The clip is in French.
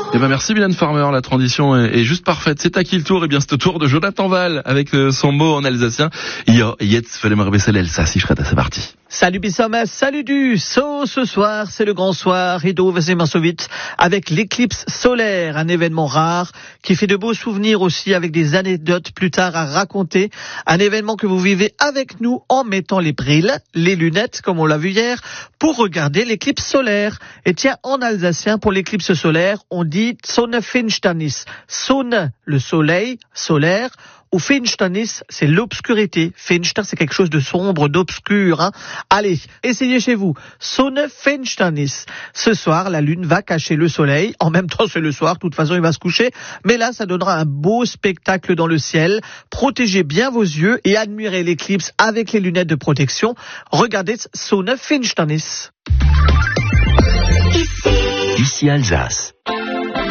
Eh ben merci Mylène Farmer, la transition est juste parfaite. C'est à qui le tour? Eh bien c'est au tour de Jonathan Val avec son mot en alsacien. Ja, jetzt will ich besser l'Elsass, c'est parti. Salut Bissom, salut du So, ce soir c'est le grand soir et vite avec l'éclipse solaire, un événement rare qui fait de beaux souvenirs aussi avec des anecdotes plus tard à raconter, un événement que vous vivez avec nous en mettant les brilles, les lunettes comme on l'a vu hier pour regarder l'éclipse solaire. Et tiens, en alsacien pour l'éclipse solaire on dit Sonnefinsternis, Sonne le soleil solaire, ou Finsternis, c'est l'obscurité. Finster, c'est quelque chose de sombre, d'obscur. Hein. Allez, essayez chez vous. Sonnefinsternis. Ce soir, la lune va cacher le soleil. En même temps, c'est le soir. De toute façon, il va se coucher. Mais là, ça donnera un beau spectacle dans le ciel. Protégez bien vos yeux et admirez l'éclipse avec les lunettes de protection. Regardez Sonnefinsternis. Ici Alsace.